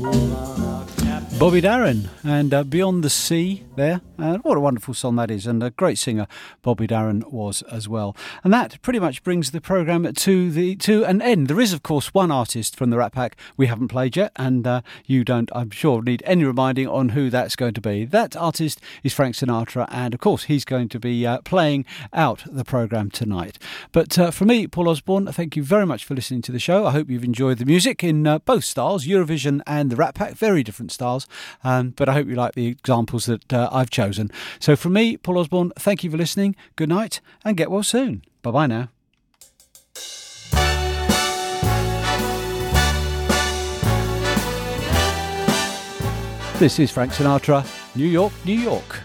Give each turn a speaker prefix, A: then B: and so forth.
A: Bobby Darin and Beyond the Sea there. What a wonderful song that is, and a great singer Bobby Darin was as well. And that pretty much brings the programme to an end. There is, of course, one artist from the Rat Pack we haven't played yet, and you don't, I'm sure, need any reminding on who that's going to be. That artist is Frank Sinatra, and of course he's going to be playing out the programme tonight. But for me, Paul Osborne, thank you very much for listening to the show. I hope you've enjoyed the music in both styles, Eurovision and the Rat Pack, very different styles. But I hope you like the examples that I've chosen. So from me, Paul Osborne, thank you for listening. Good night and get well soon. Bye-bye now. This is Frank Sinatra, New York, New York.